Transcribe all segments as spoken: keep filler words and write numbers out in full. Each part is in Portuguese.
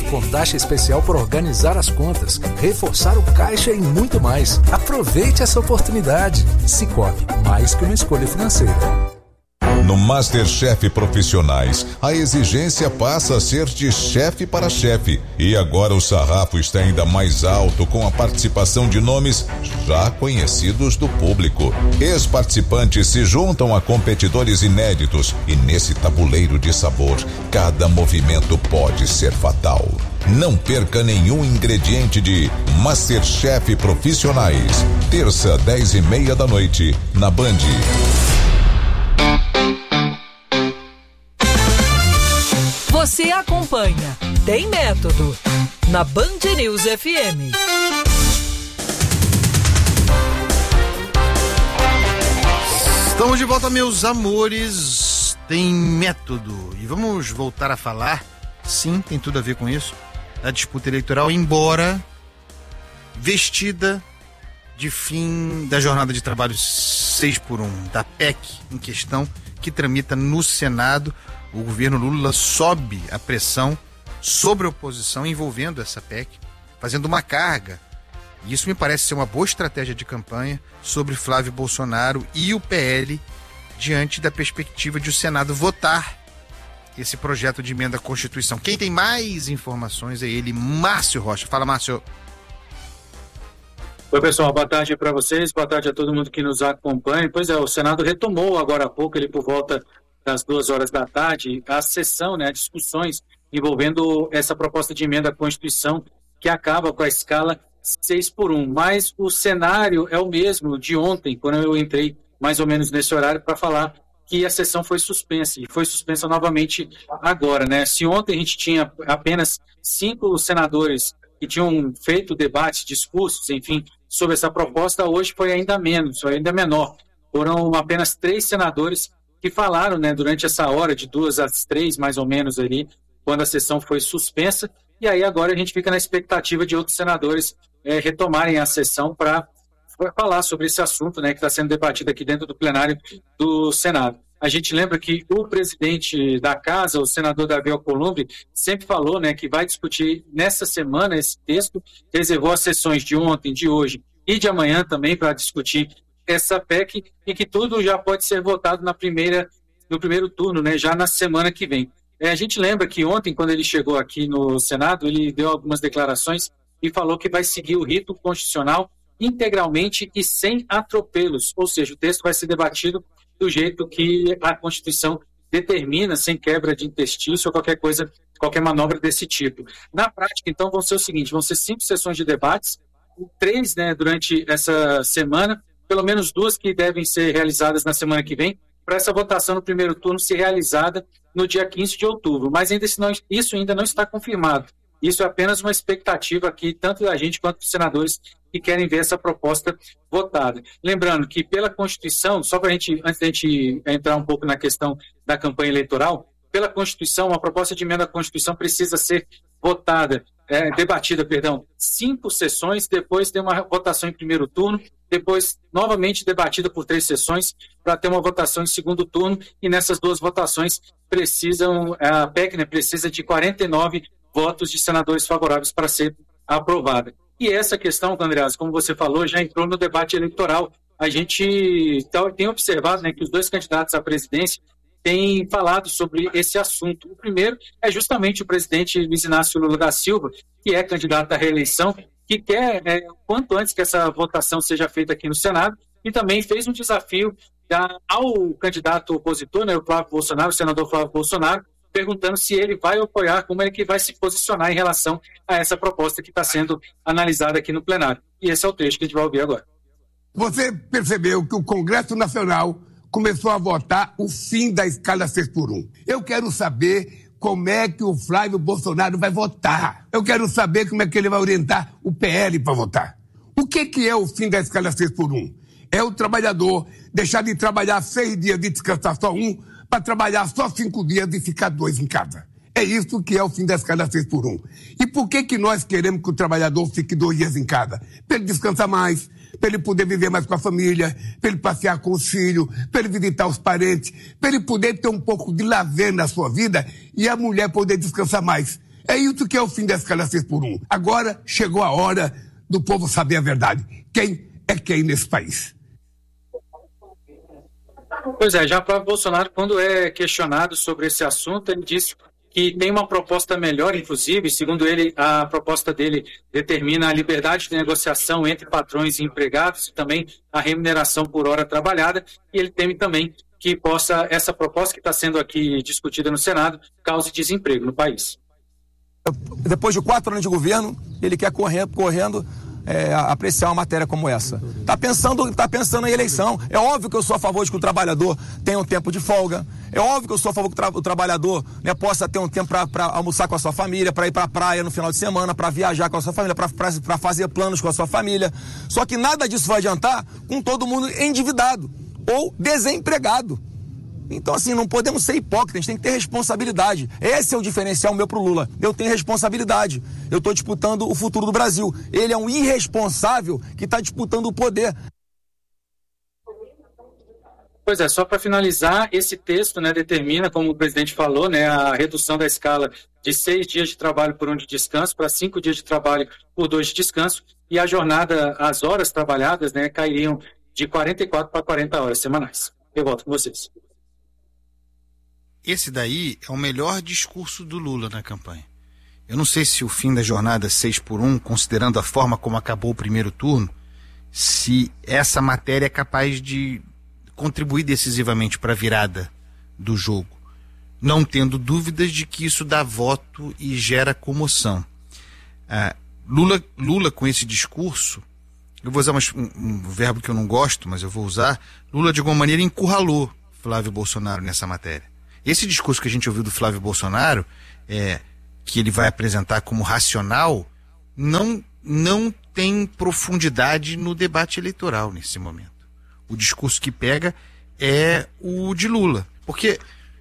com taxa especial por organizar as contas, reforçar o caixa e muito mais. Aproveite essa oportunidade. Sicoob, mais que uma escolha financeira. No MasterChef Profissionais, a exigência passa a ser de chefe para chefe. E agora o sarrafo está ainda mais alto com a participação de nomes já conhecidos do público. Ex-participantes se juntam a competidores inéditos e nesse tabuleiro de sabor, cada movimento pode ser fatal. Não perca nenhum ingrediente de MasterChef Profissionais. Terça, dez e meia da noite, na Band. Você acompanha Tem Método na Band News F M. Estamos de volta, meus amores. Tem Método. E vamos voltar a falar, sim, tem tudo a ver com isso, da disputa eleitoral, embora vestida de fim da jornada de trabalho seis por um, da P E C em questão, que tramita no Senado. O governo Lula sobe a pressão sobre a oposição envolvendo essa P E C, fazendo uma carga. E isso me parece ser uma boa estratégia de campanha sobre Flávio Bolsonaro e o P L, diante da perspectiva de o Senado votar esse projeto de emenda à Constituição. Quem tem mais informações é ele, Márcio Rocha. Fala, Márcio. Oi, pessoal, boa tarde para vocês, boa tarde a todo mundo que nos acompanha. Pois é, o Senado retomou agora há pouco, ele por volta das duas horas da tarde, a sessão, né, discussões envolvendo essa proposta de emenda à Constituição que acaba com a escala seis por um. Mas o cenário é o mesmo de ontem, quando eu entrei mais ou menos nesse horário para falar que a sessão foi suspensa, e foi suspensa novamente agora, né? Se ontem a gente tinha apenas cinco senadores que tinham feito debates, discursos, enfim, sobre essa proposta, hoje foi ainda menos, foi ainda menor. Foram apenas três senadores que falaram, né, durante essa hora, de duas às três, mais ou menos ali, quando a sessão foi suspensa, e aí agora a gente fica na expectativa de outros senadores é, retomarem a sessão para falar sobre esse assunto, né, que está sendo debatido aqui dentro do plenário do Senado. A gente lembra que o presidente da casa, o senador Davi Alcolumbre, sempre falou, né, que vai discutir nessa semana esse texto, reservou as sessões de ontem, de hoje e de amanhã também para discutir essa P E C, e que tudo já pode ser votado na primeira, no primeiro turno, né, já na semana que vem. É, a gente lembra que ontem, quando ele chegou aqui no Senado, ele deu algumas declarações e falou que vai seguir o rito constitucional integralmente e sem atropelos, ou seja, o texto vai ser debatido do jeito que a Constituição determina, sem quebra de interstício ou qualquer coisa, qualquer manobra desse tipo. Na prática, então, vão ser o seguinte, vão ser cinco sessões de debates, três, né, durante essa semana, pelo menos duas que devem ser realizadas na semana que vem, para essa votação no primeiro turno ser realizada no dia quinze de outubro. Mas ainda não, isso ainda não está confirmado. Isso é apenas uma expectativa aqui, tanto da gente quanto dos senadores que querem ver essa proposta votada. Lembrando que pela Constituição, só para a gente, antes da gente entrar um pouco na questão da campanha eleitoral, pela Constituição, uma proposta de emenda à Constituição precisa ser votada, é, debatida, perdão, cinco sessões, depois ter uma votação em primeiro turno, depois novamente debatida por três sessões para ter uma votação em segundo turno, e nessas duas votações precisam, a P E C, né, precisa de quarenta e nove votos de senadores favoráveis para ser aprovada. E essa questão, Andreas, como você falou, já entrou no debate eleitoral. A gente tem observado, né, que os dois candidatos à presidência têm falado sobre esse assunto. O primeiro é justamente o presidente Luiz Inácio Lula da Silva, que é candidato à reeleição, que quer, é, quanto antes que essa votação seja feita aqui no Senado, e também fez um desafio da, ao candidato opositor, né, o Flávio Bolsonaro, o senador Flávio Bolsonaro, perguntando se ele vai apoiar, como é que vai se posicionar em relação a essa proposta que está sendo analisada aqui no plenário. E esse é o trecho que a gente vai ouvir agora. Você percebeu que o Congresso Nacional começou a votar o fim da escala seis por um. Eu quero saber como é que o Flávio Bolsonaro vai votar. Eu quero saber como é que ele vai orientar o P L para votar. O que, que é o fim da escala seis por um? É o trabalhador deixar de trabalhar seis dias e descansar só um, para trabalhar só cinco dias e ficar dois em casa. É isso que é o fim da escala seis por um. E por que que nós queremos que o trabalhador fique dois dias em casa? Para ele descansar mais, para ele poder viver mais com a família, para ele passear com os filhos, para ele visitar os parentes, para ele poder ter um pouco de lazer na sua vida e a mulher poder descansar mais. É isso que é o fim da escala seis por um. Agora chegou a hora do povo saber a verdade. Quem é quem nesse país? Pois é, já para Bolsonaro, quando é questionado sobre esse assunto, ele disse que tem uma proposta melhor, inclusive, segundo ele, a proposta dele determina a liberdade de negociação entre patrões e empregados e também a remuneração por hora trabalhada, e ele teme também que possa, essa proposta que está sendo aqui discutida no Senado, cause desemprego no país. Depois de quatro anos de governo, ele quer correr, correndo é, apreciar uma matéria como essa. Está pensando, tá pensando em eleição. É óbvio que eu sou a favor de que o trabalhador tenha um tempo de folga. É óbvio que eu sou a favor que o, tra o trabalhador, né, possa ter um tempo para almoçar com a sua família, para ir para a praia no final de semana, para viajar com a sua família, para fazer planos com a sua família. Só que nada disso vai adiantar com todo mundo endividado ou desempregado. Então, assim, não podemos ser hipócritas, a gente tem que ter responsabilidade. Esse é o diferencial meu pro Lula. Eu tenho responsabilidade. Eu estou disputando o futuro do Brasil. Ele é um irresponsável que está disputando o poder. Pois é, só para finalizar, esse texto, né, determina, como o presidente falou, né, a redução da escala de seis dias de trabalho por um de descanso para cinco dias de trabalho por dois de descanso, e a jornada, as horas trabalhadas, né, cairiam de quarenta e quatro para quarenta horas semanais. Eu volto com vocês. Esse daí é o melhor discurso do Lula na campanha. Eu não sei se o fim da jornada seis por um, considerando a forma como acabou o primeiro turno, se essa matéria é capaz de contribuir decisivamente para a virada do jogo, não tendo dúvidas de que isso dá voto e gera comoção. Ah, Lula, Lula, com esse discurso, eu vou usar um, um verbo que eu não gosto, mas eu vou usar, Lula de alguma maneira encurralou Flávio Bolsonaro nessa matéria. Esse discurso que a gente ouviu do Flávio Bolsonaro, é, que ele vai apresentar como racional, não, não tem profundidade no debate eleitoral nesse momento. O discurso que pega é o de Lula. Porque,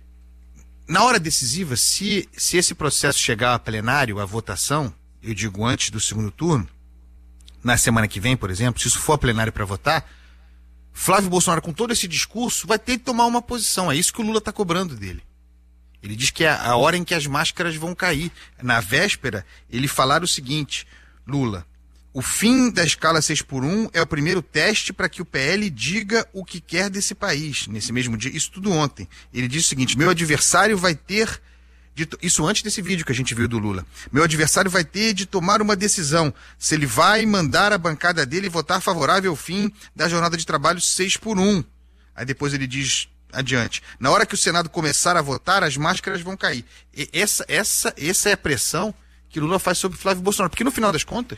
na hora decisiva, se, se esse processo chegar a plenário, a votação, eu digo antes do segundo turno, na semana que vem, por exemplo, se isso for a plenário para votar, Flávio Bolsonaro, com todo esse discurso, vai ter que tomar uma posição. É isso que o Lula está cobrando dele. Ele diz que é a hora em que as máscaras vão cair. Na véspera, ele falar o seguinte: Lula, o fim da escala seis por um é o primeiro teste para que o P L diga o que quer desse país. Nesse mesmo dia, isso tudo ontem. Ele diz o seguinte: meu adversário vai ter... De, isso antes desse vídeo que a gente viu do Lula. Meu adversário vai ter de tomar uma decisão se ele vai mandar a bancada dele votar favorável ao fim da jornada de trabalho seis por um. Aí depois ele diz adiante: na hora que o Senado começar a votar, as máscaras vão cair. E essa, essa, essa é a pressão que Lula faz sobre Flávio Bolsonaro. Porque no final das contas,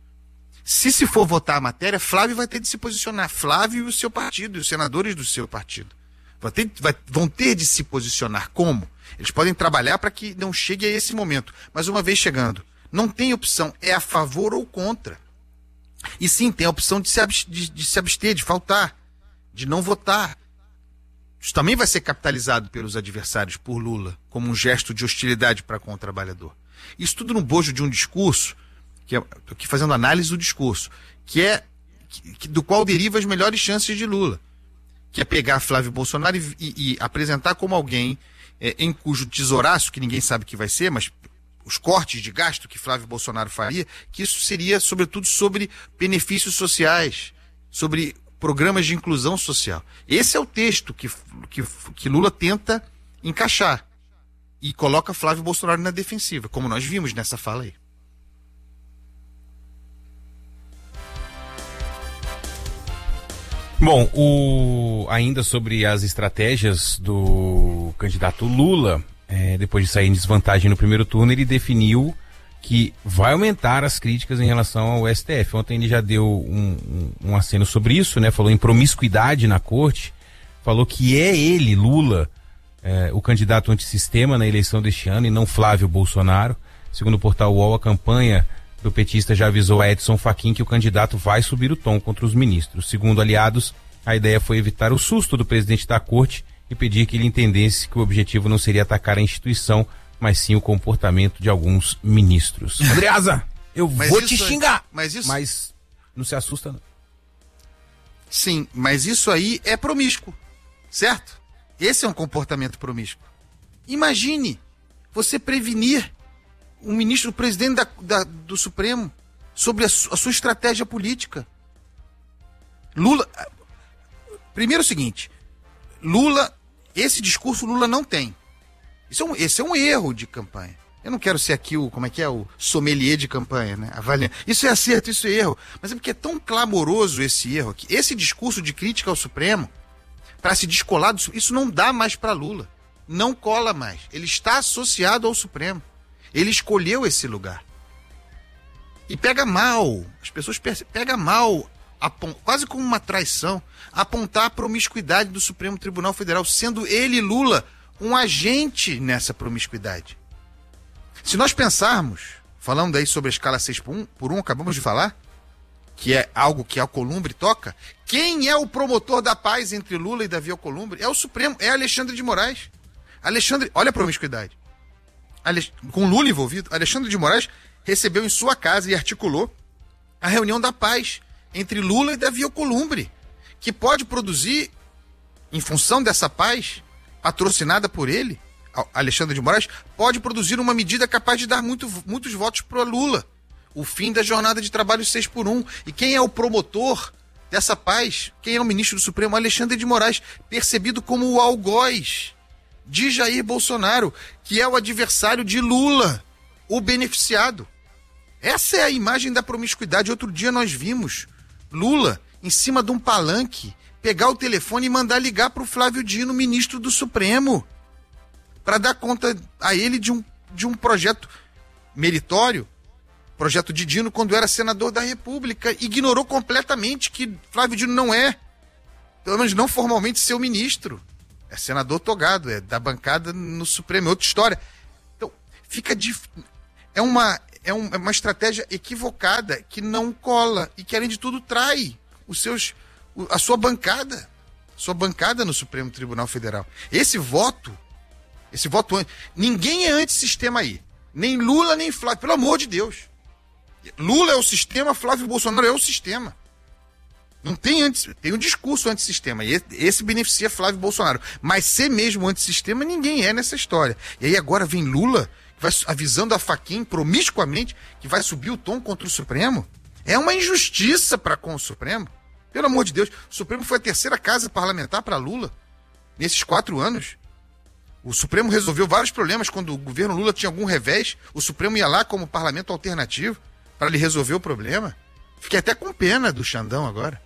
se se for votar a matéria, Flávio vai ter de se posicionar. Flávio e o seu partido, e os senadores do seu partido. Vai ter, vai, vão ter de se posicionar. Como? Eles podem trabalhar para que não chegue a esse momento. Mas uma vez chegando, não tem opção. É a favor ou contra. E sim, tem a opção de se, abster, de, de se abster, de faltar, de não votar. Isso também vai ser capitalizado pelos adversários, por Lula, como um gesto de hostilidade para com o trabalhador. Isso tudo no bojo de um discurso, que estou aqui fazendo análise do discurso, que é que, do qual deriva as melhores chances de Lula, que é pegar Flávio Bolsonaro e, e, e apresentar como alguém é, em cujo tesouraço, que ninguém sabe o que vai ser, mas os cortes de gasto que Flávio Bolsonaro faria, que isso seria, sobretudo, sobre benefícios sociais, sobre programas de inclusão social. Esse é o texto que, que, que Lula tenta encaixar e coloca Flávio Bolsonaro na defensiva, como nós vimos nessa fala aí. Bom, o... ainda sobre as estratégias do candidato Lula, é, depois de sair em desvantagem no primeiro turno, ele definiu que vai aumentar as críticas em relação ao S T F. Ontem ele já deu um, um, um aceno sobre isso, né? Falou em promiscuidade na corte, falou que é ele, Lula, é, o candidato antissistema na eleição deste ano e não Flávio Bolsonaro. Segundo o portal U O L, a campanha do petista já avisou a Edson Fachin que o candidato vai subir o tom contra os ministros. Segundo aliados, a ideia foi evitar o susto do presidente da corte e pedir que ele entendesse que o objetivo não seria atacar a instituição, mas sim o comportamento de alguns ministros. Andreasa, eu mas vou te xingar, é, mas, isso... mas não se assusta não. Sim, mas isso aí é promíscuo, certo? Esse é um comportamento promíscuo. Imagine você prevenir o ministro, o presidente da, da, do Supremo, sobre a, su, a sua estratégia política. Lula... Primeiro é o seguinte, Lula, esse discurso Lula não tem. Isso é um, esse é um erro de campanha. Eu não quero ser aqui o, como é que é, o sommelier de campanha, né? Avaliando. Isso é acerto, isso é erro. Mas é porque é tão clamoroso esse erro aqui. Esse discurso de crítica ao Supremo, para se descolar do Supremo, isso não dá mais para Lula. Não cola mais. Ele está associado ao Supremo. Ele escolheu esse lugar. E pega mal. As pessoas perce- pega mal, apont- quase como uma traição, apontar a promiscuidade do Supremo Tribunal Federal, sendo ele, Lula, um agente nessa promiscuidade. Se nós pensarmos, falando aí sobre a escala seis por um, acabamos de falar, que é algo que Alcolumbre toca, quem é o promotor da paz entre Lula e Davi Alcolumbre? É o Supremo, é Alexandre de Moraes. Alexandre, olha a promiscuidade. Ale, com Lula envolvido, Alexandre de Moraes recebeu em sua casa e articulou a reunião da paz entre Lula e Davi Alcolumbre, que pode produzir, em função dessa paz, patrocinada por ele, Alexandre de Moraes, pode produzir uma medida capaz de dar muito, muitos votos para Lula. O fim da jornada de trabalho seis por um. E quem é o promotor dessa paz? Quem é o ministro do Supremo? Alexandre de Moraes, percebido como o algoz de Jair Bolsonaro, que é o adversário de Lula, o beneficiado. Essa é a imagem da promiscuidade. Outro dia nós vimos Lula, em cima de um palanque, pegar o telefone e mandar ligar para o Flávio Dino, ministro do Supremo, para dar conta a ele de um, de um projeto meritório, projeto de Dino quando era senador da República. Ignorou completamente que Flávio Dino não é, pelo menos não formalmente, seu ministro. É senador togado, é da bancada no Supremo, é outra história. Então, fica dif... é, uma, é, um, é uma estratégia equivocada que não cola e que, além de tudo, trai os seus, a sua bancada, sua bancada no Supremo Tribunal Federal. Esse voto Esse voto... Ninguém é antissistema aí. Nem Lula, nem Flávio. Pelo amor de Deus. Lula é o sistema, Flávio Bolsonaro é o sistema. Não tem anti... Tem um discurso antissistema. E esse beneficia Flávio Bolsonaro. Mas ser mesmo antissistema, ninguém é nessa história. E aí agora vem Lula, que vai avisando a Fachin promiscuamente que vai subir o tom contra o Supremo. É uma injustiça para com o Supremo. Pelo amor de Deus. O Supremo foi a terceira casa parlamentar para Lula nesses quatro anos. O Supremo resolveu vários problemas. Quando o governo Lula tinha algum revés, o Supremo ia lá como parlamento alternativo para lhe resolver o problema. Fiquei até com pena do Xandão agora.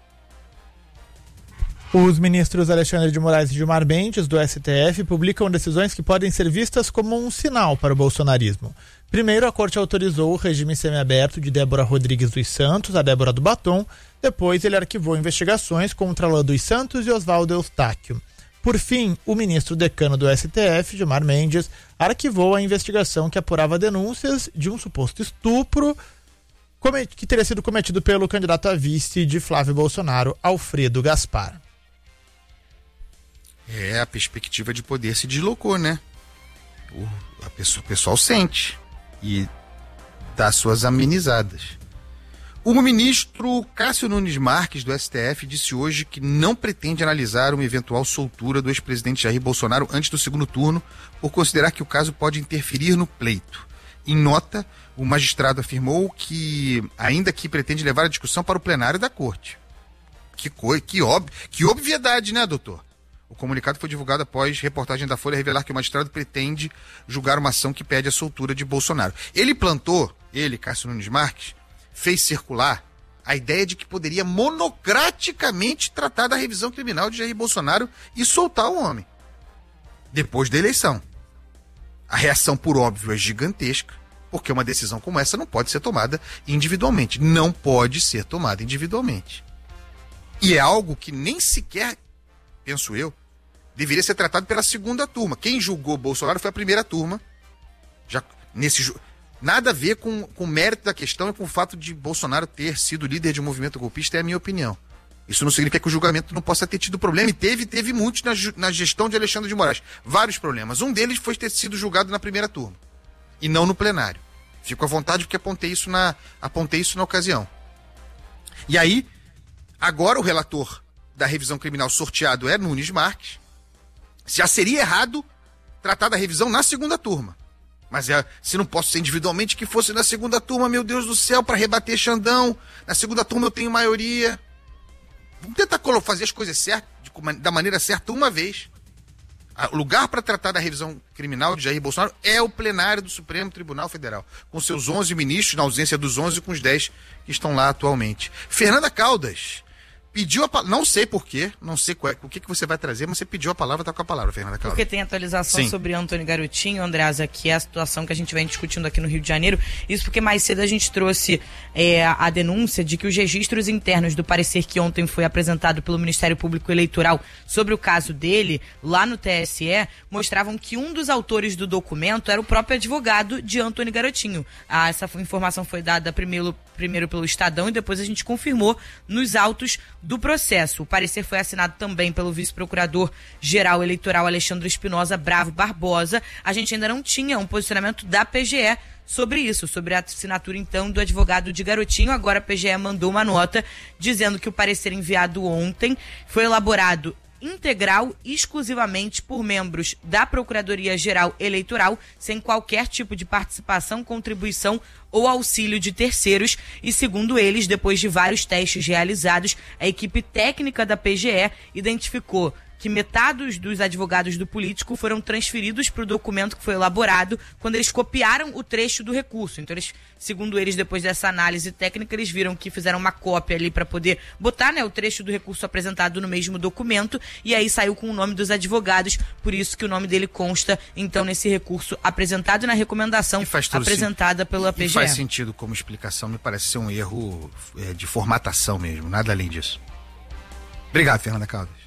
Os ministros Alexandre de Moraes e Gilmar Mendes, do S T F, publicam decisões que podem ser vistas como um sinal para o bolsonarismo. Primeiro, a Corte autorizou o regime semiaberto de Débora Rodrigues dos Santos, a Débora do Batom. Depois, ele arquivou investigações contra Lula dos Santos e Oswaldo Eustáquio. Por fim, o ministro decano do S T F, Gilmar Mendes, arquivou a investigação que apurava denúncias de um suposto estupro que teria sido cometido pelo candidato a vice de Flávio Bolsonaro, Alfredo Gaspar. É, a perspectiva de poder se deslocou, né? O, a pessoa, o pessoal sente e dá suas amenizadas. O ministro Cássio Nunes Marques, do S T F, disse hoje que não pretende analisar uma eventual soltura do ex-presidente Jair Bolsonaro antes do segundo turno, por considerar que o caso pode interferir no pleito. Em nota, o magistrado afirmou que, ainda que pretende levar a discussão para o plenário da Corte. Que, coi- que, ob- que obviedade, né, doutor? O comunicado foi divulgado após reportagem da Folha revelar que o magistrado pretende julgar uma ação que pede a soltura de Bolsonaro. Ele plantou, ele, Cássio Nunes Marques, fez circular a ideia de que poderia monocraticamente tratar da revisão criminal de Jair Bolsonaro e soltar o homem depois da eleição. A reação, por óbvio, é gigantesca, porque uma decisão como essa não pode ser tomada individualmente. Não pode ser tomada individualmente. E é algo que nem sequer, penso eu, deveria ser tratado pela segunda turma. Quem julgou Bolsonaro foi a primeira turma. Já nesse ju- Nada a ver com, com o mérito da questão e com o fato de Bolsonaro ter sido líder de um movimento golpista, é a minha opinião. Isso não significa que o julgamento não possa ter tido problema, e teve, teve muitos na, na gestão de Alexandre de Moraes. Vários problemas. Um deles foi ter sido julgado na primeira turma, e não no plenário. Fico à vontade porque apontei isso na, apontei isso na ocasião. E aí, agora o relator da revisão criminal sorteado é Nunes Marques. Já seria errado tratar da revisão na segunda turma. Mas é, se não posso ser individualmente, que fosse na segunda turma, meu Deus do céu, para rebater Xandão. Na segunda turma eu tenho maioria. Vamos tentar fazer as coisas certas, de, da maneira certa, uma vez. O lugar para tratar da revisão criminal de Jair Bolsonaro é o plenário do Supremo Tribunal Federal, com seus onze ministros, na ausência dos onze, com os dez que estão lá atualmente. Fernanda Caldas pediu a palavra, não sei porquê, não sei qual é, o que, que você vai trazer, mas você pediu a palavra, tá com a palavra, Fernanda Caldas. Porque tem atualização Sim. sobre Antônio Garotinho, Andreasa, que é a situação que a gente vem discutindo aqui no Rio de Janeiro. Isso porque mais cedo a gente trouxe é, a denúncia de que os registros internos do parecer que ontem foi apresentado pelo Ministério Público Eleitoral sobre o caso dele, lá no T S E, mostravam que um dos autores do documento era o próprio advogado de Antônio Garotinho. Ah, essa informação foi dada primeiro, primeiro pelo Estadão e depois a gente confirmou nos autos do processo. O parecer foi assinado também pelo vice-procurador-geral eleitoral Alexandre Espinosa Bravo Barbosa. A gente ainda não tinha um posicionamento da P G E sobre isso, sobre a assinatura, então, do advogado de Garotinho. Agora a P G E mandou uma nota dizendo que o parecer enviado ontem foi elaborado integral exclusivamente por membros da Procuradoria-Geral Eleitoral, sem qualquer tipo de participação, contribuição ou auxílio de terceiros. E segundo eles, depois de vários testes realizados, a equipe técnica da P G E identificou que metade dos advogados do político foram transferidos para o documento que foi elaborado quando eles copiaram o trecho do recurso. Então, eles, segundo eles, depois dessa análise técnica, eles viram que fizeram uma cópia ali para poder botar, né, o trecho do recurso apresentado no mesmo documento, e aí saiu com o nome dos advogados, por isso que o nome dele consta, então, nesse recurso apresentado na recomendação apresentada pela P G E. E faz sentido como explicação, me parece ser um erro é, de formatação mesmo, nada além disso. Obrigado, Fernanda Caldas.